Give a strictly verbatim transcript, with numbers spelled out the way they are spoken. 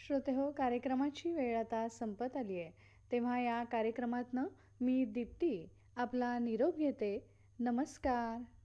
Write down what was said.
श्रोतेहो, कार्यक्रमाची वेळ आता संपत आली आहे. तेव्हा या कार्यक्रमातनं मी दीप्ती आपला निरोप घेते. नमस्कार.